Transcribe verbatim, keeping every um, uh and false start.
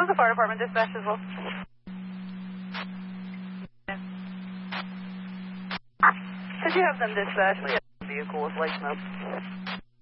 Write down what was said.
was the fire department dispatch as well? Could you have them dispatch? We have a vehicle with light smoke.